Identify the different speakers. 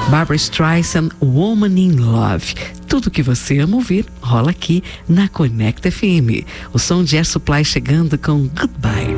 Speaker 1: Barbra Streisand, Woman in Love. Tudo que você ama ouvir rola aqui na Conecta FM. O som de Air Supply chegando com Goodbye.